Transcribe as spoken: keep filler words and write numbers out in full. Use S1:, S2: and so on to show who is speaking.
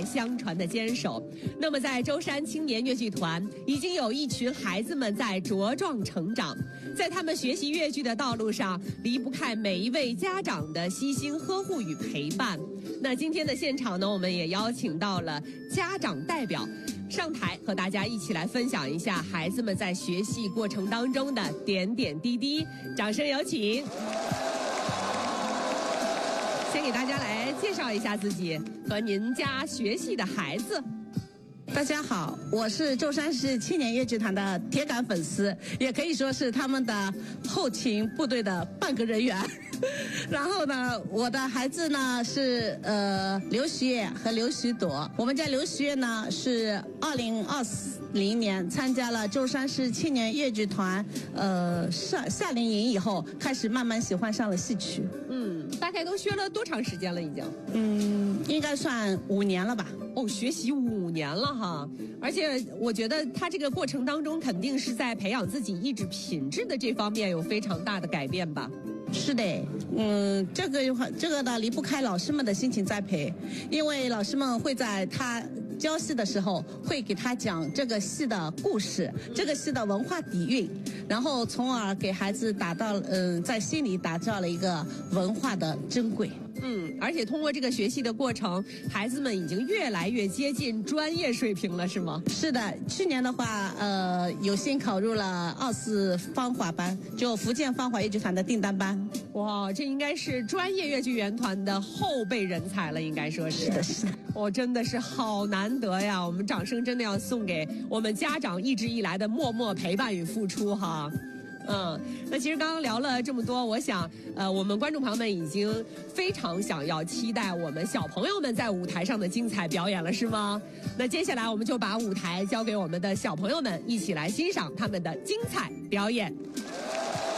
S1: 相传的坚守。那么在舟山青年越剧团，已经有一群孩子们在茁壮成长，在他们学习越剧的道路上，离不开每一位家长的悉心呵护与陪伴。那今天的现场呢，我们也邀请到了家长代表上台，和大家一起来分享一下孩子们在学习过程当中的点点滴滴。掌声有请。先给大家来介绍一下自己和您家学戏的孩子。
S2: 大家好，我是舟山市青年越剧团的铁杆粉丝，也可以说是他们的后勤部队的半个人员。然后呢，我的孩子呢是呃刘徐烨和刘徐朵。我们家刘徐烨呢是二零二零年参加了舟山市青年越剧团呃夏夏令营以后，开始慢慢喜欢上了戏曲。
S1: 嗯，大概都学了多长时间了已经？
S2: 嗯，应该算五年了吧。
S1: 哦，学习五年了哈，而且我觉得他这个过程当中，肯定是在培养自己意志品质的这方面有非常大的改变吧。
S2: 是的，嗯，这个这个呢离不开老师们的辛勤栽培，因为老师们会在他教戏的时候会给他讲这个戏的故事，这个戏的文化底蕴，然后从而给孩子打造嗯在心里打造了一个文化的珍贵。
S1: 嗯，而且通过这个学习的过程，孩子们已经越来越接近专业水平了，是吗？
S2: 是的，去年的话，呃，有幸考入了二四芳华班，就福建芳华越剧团的定单班。
S1: 哇，这应该是专业越剧员团的后备人才了，应该说是。
S2: 是的，是的。
S1: 哦，真的是好难得呀！我们掌声真的要送给我们家长一直以来的默默陪伴与付出哈。嗯，那其实刚刚聊了这么多，我想，呃，我们观众朋友们已经非常想要期待我们小朋友们在舞台上的精彩表演了，是吗？那接下来我们就把舞台交给我们的小朋友们，一起来欣赏他们的精彩表演。